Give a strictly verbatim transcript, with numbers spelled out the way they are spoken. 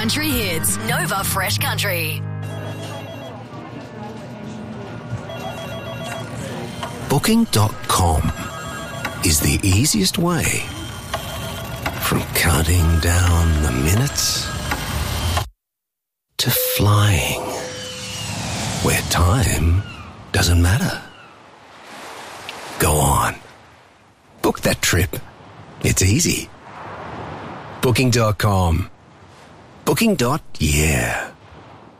country hits. Nova Fresh Country. Booking dot com is the easiest way from counting down the minutes to flying where time doesn't matter. Go on. Book that trip. It's easy. Booking dot com. Booking. Yeah.